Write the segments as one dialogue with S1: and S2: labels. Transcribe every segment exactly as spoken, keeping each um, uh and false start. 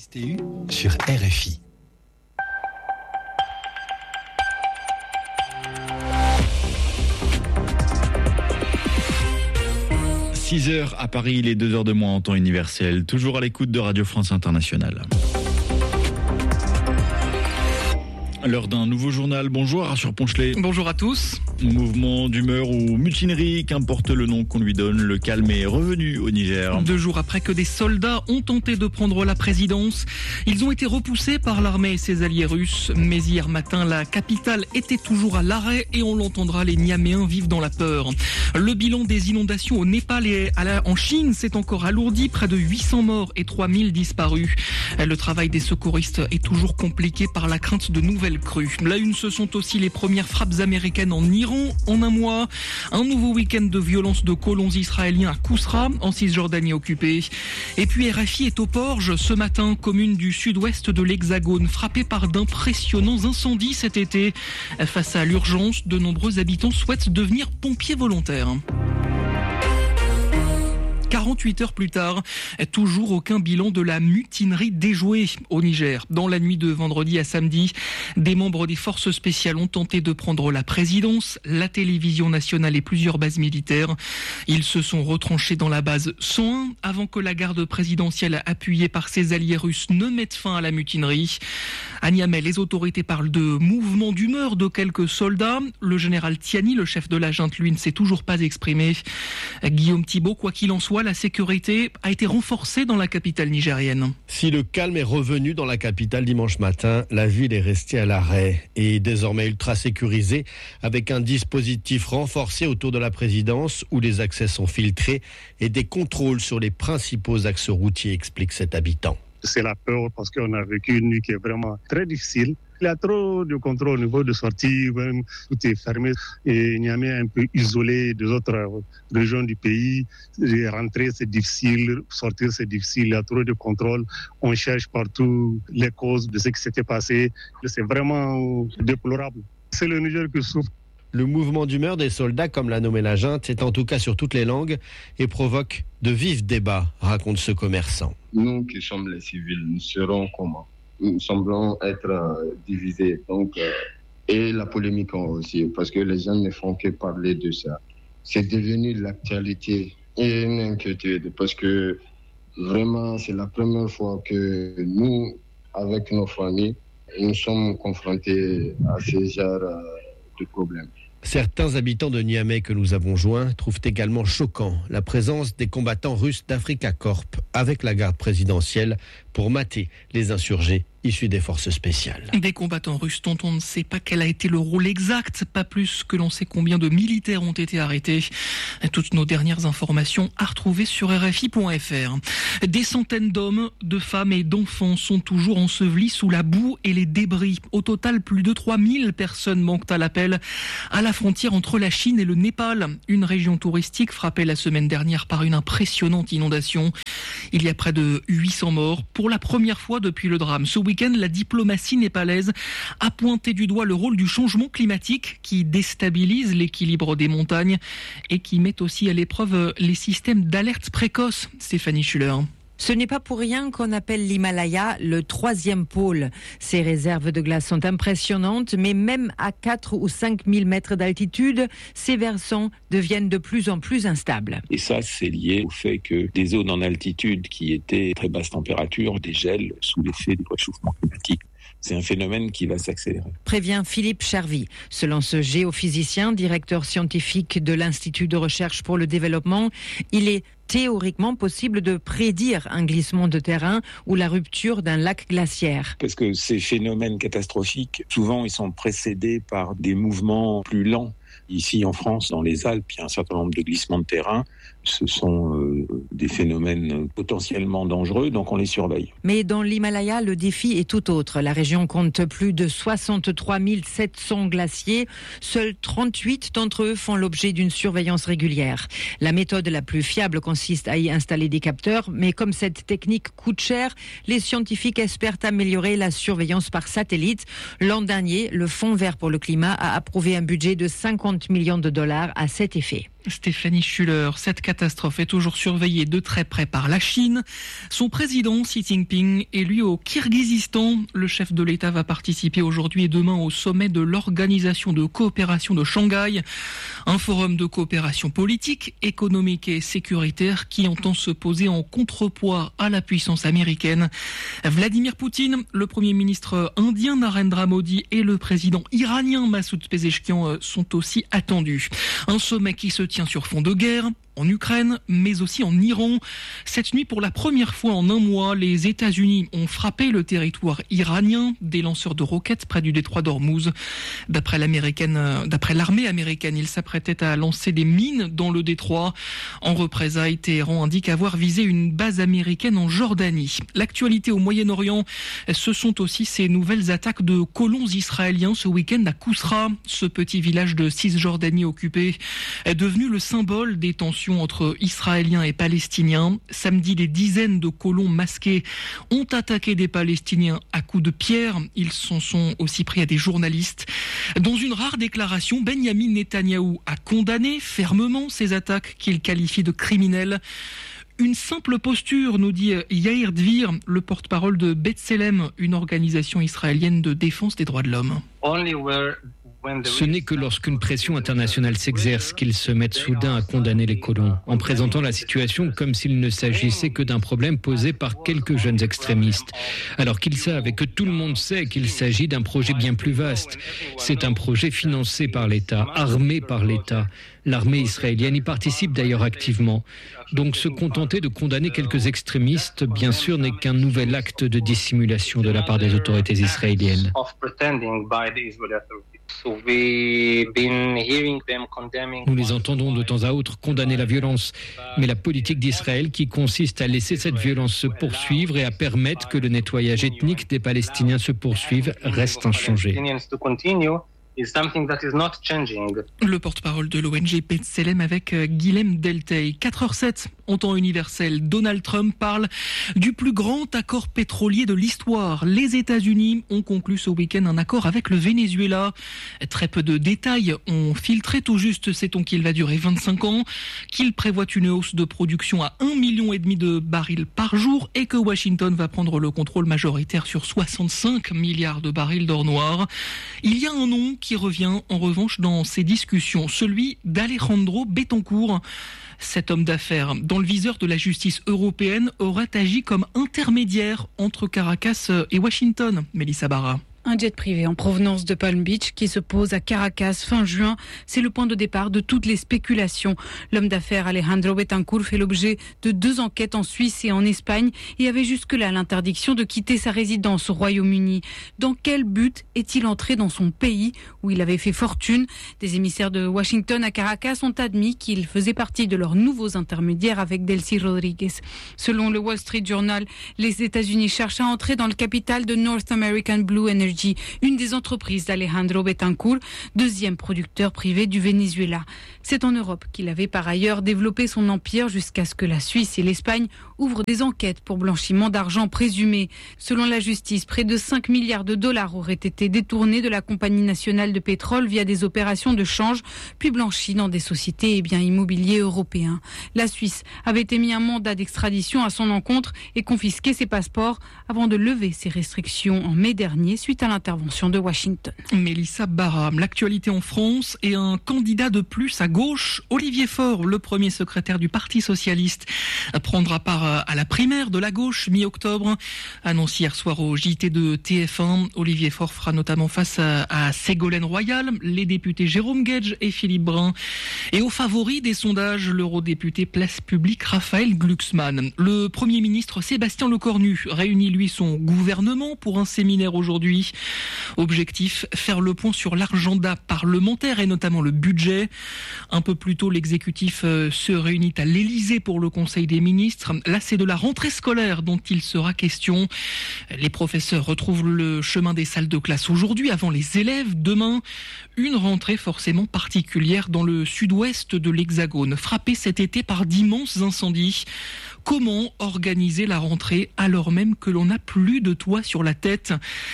S1: T U sur R F I. six heures à Paris, il est deux heures de moins en temps universel. Toujours à l'écoute de Radio France Internationale. L'heure d'un nouveau journal. Bonjour Arthur Ponchelet.
S2: Bonjour à tous.
S1: Mouvement d'humeur ou mutinerie, qu'importe le nom qu'on lui donne, le calme est revenu au Niger.
S2: Deux jours après que des soldats ont tenté de prendre la présidence, ils ont été repoussés par l'armée et ses alliés russes. Mais hier matin, la capitale était toujours à l'arrêt et on l'entendra, les Niaméens vivent dans la peur. Le bilan des inondations au Népal et en Chine s'est encore alourdi, près de huit cents morts et trois mille disparus. Le travail des secouristes est toujours compliqué par la crainte de nouvelles crues. La une, ce sont aussi les premières frappes américaines en Iran en un mois. Un nouveau week-end de violence de colons israéliens à Kousra, en Cisjordanie occupée. Et puis R F I est au Porge ce matin, commune du sud-ouest de l'Hexagone, frappée par d'impressionnants incendies cet été. Face à l'urgence, de nombreux habitants souhaitent devenir pompiers volontaires. quarante-huit heures plus tard, toujours aucun bilan de la mutinerie déjouée au Niger. Dans la nuit de vendredi à samedi, des membres des forces spéciales ont tenté de prendre la présidence, la télévision nationale et plusieurs bases militaires. Ils se sont retranchés dans la base cent un avant que la garde présidentielle appuyée par ses alliés russes ne mette fin à la mutinerie. À Niamey, les autorités parlent de mouvement d'humeur de quelques soldats. Le général Tiani, le chef de la junte, lui, ne s'est toujours pas exprimé. Guillaume Thibault, quoi qu'il en soit, la sécurité a été renforcée dans la capitale nigérienne.
S3: Si le calme est revenu dans la capitale dimanche matin, la ville est restée à l'arrêt et désormais ultra sécurisée, avec un dispositif renforcé autour de la présidence où les accès sont filtrés et des contrôles sur les principaux axes routiers, explique cet habitant.
S4: C'est la peur parce qu'on a vécu une nuit qui est vraiment très difficile. Il y a trop de contrôle au niveau de sortie, même tout est fermé. Et Niamey est un peu isolé des autres régions du pays. Rentrer, c'est difficile, sortir, c'est difficile. Il y a trop de contrôle. On cherche partout les causes de ce qui s'était passé. C'est vraiment déplorable. C'est le Niger qui souffre.
S3: Le mouvement d'humeur des soldats, comme l'a nommé la junte, est en tout cas sur toutes les langues et provoque de vifs débats, raconte ce commerçant.
S5: Nous qui sommes les civils, nous serons comment ? Nous semblons être euh, divisés. Donc, euh, et la polémique aussi, parce que les gens ne font que parler de ça. C'est devenu l'actualité et une inquiétude, parce que vraiment, c'est la première fois que nous, avec nos familles, nous sommes confrontés à ce genre euh, de problèmes.
S3: Certains habitants de Niamey que nous avons joints trouvent également choquant la présence des combattants russes d'Africa Corp avec la garde présidentielle pour mater les insurgés issus des forces spéciales.
S2: Des combattants russes dont on ne sait pas quel a été le rôle exact, pas plus que l'on sait combien de militaires ont été arrêtés. Toutes nos dernières informations à retrouver sur R F I point F R. Des centaines d'hommes, de femmes et d'enfants sont toujours ensevelis sous la boue et les débris. Au total, plus de trois mille personnes manquent à l'appel à la frontière entre la Chine et le Népal, une région touristique frappée la semaine dernière par une impressionnante inondation. Il y a près de huit cents morts pour la première fois depuis le drame. Ce week-end, la diplomatie népalaise a pointé du doigt le rôle du changement climatique qui déstabilise l'équilibre des montagnes et qui met aussi à l'épreuve les systèmes d'alerte précoce. Stéphanie Schuller.
S6: Ce n'est pas pour rien qu'on appelle l'Himalaya le troisième pôle. Ces réserves de glace sont impressionnantes, mais même à quatre ou cinq mille mètres d'altitude, ces versants deviennent de plus en plus instables.
S7: Et ça, c'est lié au fait que des zones en altitude qui étaient très basse température dégèlent sous l'effet du réchauffement climatique. C'est un phénomène qui va s'accélérer.
S6: Prévient Philippe Chervy. Selon ce géophysicien, directeur scientifique de l'Institut de recherche pour le développement, il est théoriquement possible de prédire un glissement de terrain ou la rupture d'un lac glaciaire.
S7: Parce que ces phénomènes catastrophiques, souvent, ils sont précédés par des mouvements plus lents. Ici, en France, dans les Alpes, il y a un certain nombre de glissements de terrain. Ce sont euh, des phénomènes potentiellement dangereux, donc on les surveille.
S6: Mais dans l'Himalaya, le défi est tout autre. La région compte plus de soixante-trois mille sept cents glaciers. Seuls trente-huit d'entre eux font l'objet d'une surveillance régulière. La méthode la plus fiable consiste à y installer des capteurs, mais comme cette technique coûte cher, les scientifiques espèrent améliorer la surveillance par satellite. L'an dernier, le Fonds vert pour le climat a approuvé un budget de cinquante millions de dollars à cet effet.
S2: Stéphanie Schuller, cette catastrophe est toujours surveillée de très près par la Chine. Son président, Xi Jinping, est lui au Kirghizistan. Le chef de l'État va participer aujourd'hui et demain au sommet de l'Organisation de coopération de Shanghai. Un forum de coopération politique, économique et sécuritaire qui entend se poser en contrepoids à la puissance américaine. Vladimir Poutine, le premier ministre indien Narendra Modi et le président iranien Massoud Pezeshkian sont aussi attendus. Un sommet qui se tient sur fond de guerre en Ukraine, mais aussi en Iran. Cette nuit, pour la première fois en un mois, les États-Unis ont frappé le territoire iranien des lanceurs de roquettes près du détroit d'Ormuz. D'après l'américaine, d'après l'armée américaine, ils s'apprêtaient à lancer des mines dans le détroit. En représailles, Téhéran indique avoir visé une base américaine en Jordanie. L'actualité au Moyen-Orient, ce sont aussi ces nouvelles attaques de colons israéliens ce week-end à Kousra. Ce petit village de Cisjordanie occupé est devenu le symbole des tensions entre Israéliens et Palestiniens. Samedi, des dizaines de colons masqués ont attaqué des Palestiniens à coups de pierre. Ils s'en sont aussi pris à des journalistes. Dans une rare déclaration, Benyamin Netanyahou a condamné fermement ces attaques qu'il qualifie de criminelles. Une simple posture, nous dit Yair Dvir, le porte-parole de B'Tselem, une organisation israélienne de défense des droits de l'homme.
S8: Ce n'est que lorsqu'une pression internationale s'exerce qu'ils se mettent soudain à condamner les colons, en présentant la situation comme s'il ne s'agissait que d'un problème posé par quelques jeunes extrémistes, alors qu'ils savent et que tout le monde sait qu'il s'agit d'un projet bien plus vaste. C'est un projet financé par l'État, armé par l'État. L'armée israélienne y participe d'ailleurs activement. Donc se contenter de condamner quelques extrémistes, bien sûr, n'est qu'un nouvel acte de dissimulation de la part des autorités israéliennes. Nous les entendons de temps à autre condamner la violence, mais la politique d'Israël qui consiste à laisser cette violence se poursuivre et à permettre que le nettoyage ethnique des Palestiniens se poursuive reste inchangée.
S2: Le porte-parole de l'O N G B'Tselem avec Guilhem Deltey. quatre heures zéro sept, en temps universel, Donald Trump parle du plus grand accord pétrolier de l'histoire. Les États-Unis ont conclu ce week-end un accord avec le Venezuela. Très peu de détails ont filtré, tout juste sait-on qu'il va durer vingt-cinq ans, qu'il prévoit une hausse de production à un million et demi de barils par jour et que Washington va prendre le contrôle majoritaire sur soixante-cinq milliards de barils d'or noir. Il y a un nom qui revient en revanche dans ces discussions, celui d'Alejandro Betancourt. Cet homme d'affaires, dans le viseur de la justice européenne, aurait agi comme intermédiaire entre Caracas et Washington. Mélissa Barra.
S9: Un jet privé en provenance de Palm Beach qui se pose à Caracas fin juin, c'est le point de départ de toutes les spéculations. L'homme d'affaires Alejandro Betancourt fait l'objet de deux enquêtes en Suisse et en Espagne et avait jusque-là l'interdiction de quitter sa résidence au Royaume-Uni. Dans quel but est-il entré dans son pays où il avait fait fortune? Des émissaires de Washington à Caracas ont admis qu'il faisait partie de leurs nouveaux intermédiaires avec Delcy Rodriguez. Selon le Wall Street Journal, les États-Unis cherchent à entrer dans le capital de North American Blue Energy, une des entreprises d'Alejandro Betancourt, deuxième producteur privé du Venezuela. C'est en Europe qu'il avait par ailleurs développé son empire jusqu'à ce que la Suisse et l'Espagne ouvrent des enquêtes pour blanchiment d'argent présumé. Selon la justice, près de cinq milliards de dollars auraient été détournés de la compagnie nationale de pétrole via des opérations de change, puis blanchis dans des sociétés et biens immobiliers européens. La Suisse avait émis un mandat d'extradition à son encontre et confisqué ses passeports avant de lever ses restrictions en mai dernier suite à l'intervention de Washington.
S2: Mélissa Barra, l'actualité en France et un candidat de plus à gauche, Olivier Faure, le premier secrétaire du Parti socialiste, prendra part à la primaire de la gauche mi-octobre. Annoncé hier soir au J T de T F un, Olivier Faure fera notamment face à, à Ségolène Royal, les députés Jérôme Guedj et Philippe Brun. Et au favori des sondages, l'eurodéputé Place Publique Raphaël Glucksmann. Le Premier ministre Sébastien Lecornu réunit lui son gouvernement pour un séminaire aujourd'hui. Objectif, faire le point sur l'agenda parlementaire et notamment le budget. Un peu plus tôt, l'exécutif se réunit à l'Élysée pour le Conseil des ministres. Là, c'est de la rentrée scolaire dont il sera question. Les professeurs retrouvent le chemin des salles de classe aujourd'hui, avant les élèves demain. Une rentrée forcément particulière dans le sud-ouest de l'Hexagone, frappée cet été par d'immenses incendies. Comment organiser la rentrée alors même que l'on n'a plus de toit sur la tête? C'est la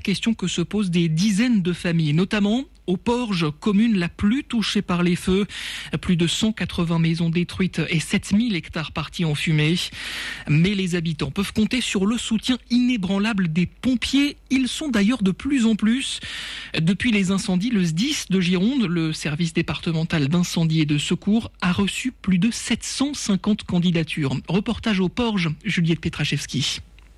S2: question que se posent des dizaines de familles, notamment au Porge, commune la plus touchée par les feux. Plus de cent quatre-vingts maisons détruites et sept mille hectares partis en fumée. Mais les habitants peuvent compter sur le soutien inébranlable des pompiers. Ils sont d'ailleurs de plus en plus. Depuis les incendies, le S D I S de Gironde, le service départemental d'incendie et de secours, a reçu plus de sept cent cinquante candidatures. Reportage au Porge, Juliette Petrachevski.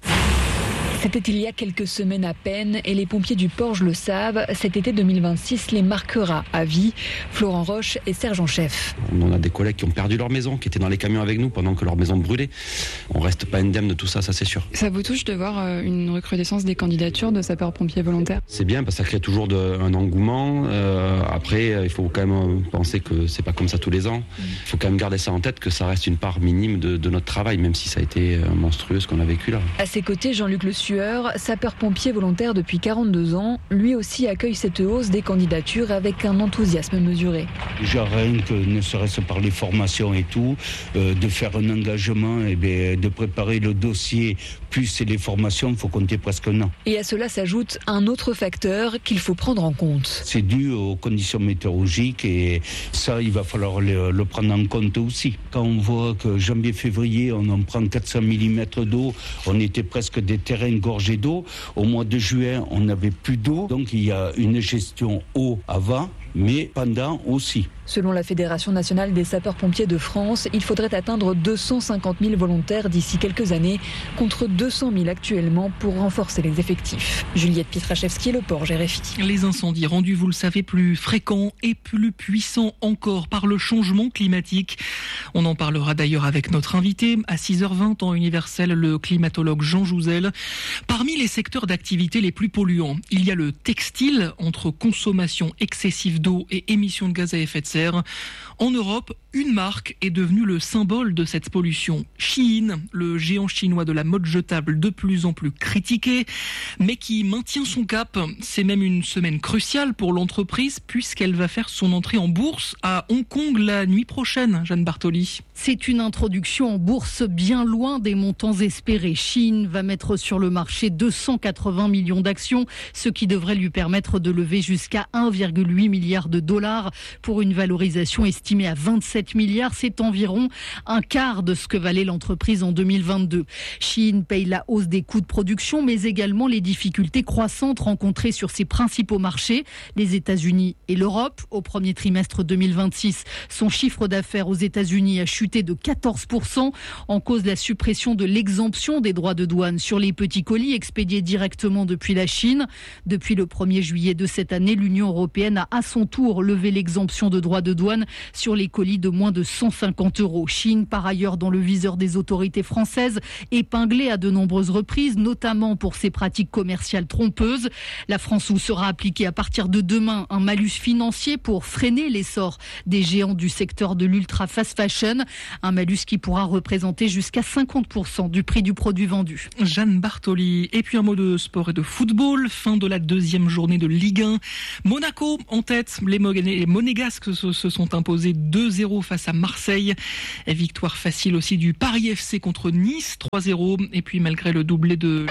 S10: C'était il y a quelques semaines à peine et les pompiers du Porge le savent, cet été deux mille vingt-six les marquera à vie. Florent Roche est sergent-chef.
S11: On a des collègues qui ont perdu leur maison, qui étaient dans les camions avec nous pendant que leur maison brûlait. On reste pas indemne de tout ça, ça c'est sûr.
S12: Ça vous touche de voir une recrudescence des candidatures de sapeurs-pompiers volontaires ?
S11: C'est bien parce que ça crée toujours de, un engouement. Euh, après, il faut quand même penser que c'est pas comme ça tous les ans. Il faut quand même garder ça en tête, que ça reste une part minime de, de notre travail, même si ça a été monstrueux ce qu'on a vécu là.
S10: À ses côtés, Jean-Luc Le Sueur, sapeur-pompier volontaire depuis quarante-deux ans, lui aussi accueille cette hausse des candidatures avec un enthousiasme mesuré.
S13: Déjà rien que ne serait-ce par les formations et tout, euh, de faire un engagement, et bien, de préparer le dossier plus les formations, il faut compter presque un an.
S10: Et à cela s'ajoute un autre facteur qu'il faut prendre en compte.
S13: C'est dû aux conditions météorologiques et ça, il va falloir le, le prendre en compte aussi. Quand on voit que janvier-février, on en prend quatre cents millimètres d'eau, on était presque des terrains gorgés d'eau. Au mois de juin, on n'avait plus d'eau. Donc il y a une gestion eau avant, mais pendant aussi.
S10: Selon la Fédération nationale des sapeurs-pompiers de France, il faudrait atteindre deux cent cinquante mille volontaires d'ici quelques années, contre deux cent mille actuellement pour renforcer les effectifs. Juliette Petrachevski, Le Porge, R F I.
S2: Les incendies rendus, vous le savez, plus fréquents et plus puissants encore par le changement climatique. On en parlera d'ailleurs avec notre invité à six heures vingt, temps universel, le climatologue Jean Jouzel. Parmi les secteurs d'activité les plus polluants, il y a le textile, entre consommation excessive d'eau et émissions de gaz à effet de serre. En Europe, une marque est devenue le symbole de cette pollution. Shein, le géant chinois de la mode jetable de plus en plus critiqué, mais qui maintient son cap. C'est même une semaine cruciale pour l'entreprise puisqu'elle va faire son entrée en bourse à Hong Kong la nuit prochaine. Jeanne Bartoli.
S14: C'est une introduction en bourse bien loin des montants espérés. Shein va mettre sur le marché deux cent quatre-vingts millions d'actions, ce qui devrait lui permettre de lever jusqu'à un virgule huit milliard de dollars pour une valorisation estimée à vingt-sept milliards. C'est environ un quart de ce que valait l'entreprise en deux mille vingt-deux. Shein paye la hausse des coûts de production, mais également les difficultés croissantes rencontrées sur ses principaux marchés, les États-Unis et l'Europe. Au premier trimestre deux mille vingt-six, son chiffre d'affaires aux États-Unis a chuté de quatorze pour cent en cause de la suppression de l'exemption des droits de douane sur les petits colis expédiés directement depuis la Chine. Depuis le premier juillet de cette année, l'Union européenne a à son tour levé l'exemption de droits de douane sur les colis de moins de cent cinquante euros. Shein, par ailleurs, dans le viseur des autorités françaises, épinglée à de nombreuses reprises, notamment pour ses pratiques commerciales trompeuses. La France où sera appliqué à partir de demain un malus financier pour freiner l'essor des géants du secteur de l'ultra fast fashion. Un malus qui pourra représenter jusqu'à cinquante pour cent du prix du produit vendu.
S2: Jeanne Bartoli. Et puis un mot de sport et de football. Fin de la deuxième journée de Ligue un. Monaco en tête. Les Monégasques se, se sont imposés deux zéro face à Marseille. Victoire facile aussi du Paris F C contre Nice, trois zéro. Et puis malgré le doublé de...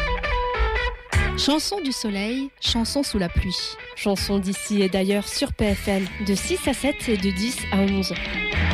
S15: Chanson du soleil, chanson sous la pluie. Chanson d'ici et d'ailleurs sur P F L de six à sept et de dix à onze.